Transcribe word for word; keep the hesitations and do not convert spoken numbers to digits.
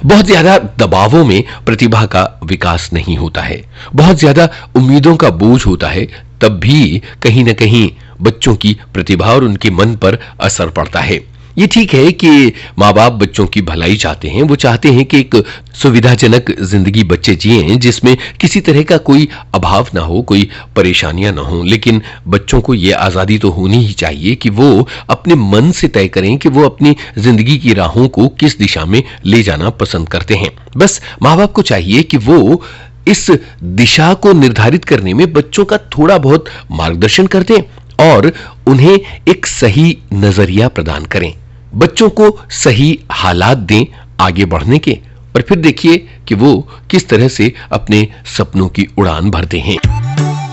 बहुत ज्यादा दबावों में प्रतिभा का विकास नहीं होता है, बहुत ज्यादा उम्मीदों का बोझ होता है, तब भी कहीं ना कहीं बच्चों की प्रतिभा और उनके मन पर असर पड़ता है। ये ठीक है कि माँ बाप बच्चों की भलाई चाहते हैं, वो चाहते हैं कि एक सुविधाजनक जिंदगी बच्चे जिएं जिसमें किसी तरह का कोई अभाव ना हो, कोई परेशानियां ना हो, लेकिन बच्चों को ये आजादी तो होनी ही चाहिए कि वो अपने मन से तय करें कि वो अपनी जिंदगी की राहों को किस दिशा में ले जाना पसंद करते हैं। बस माँ बाप को चाहिए कि वो इस दिशा को निर्धारित करने में बच्चों का थोड़ा बहुत मार्गदर्शन कर दें और उन्हें एक सही नजरिया प्रदान करें, बच्चों को सही हालात दें आगे बढ़ने के, और फिर देखिए कि वो किस तरह से अपने सपनों की उड़ान भरते हैं।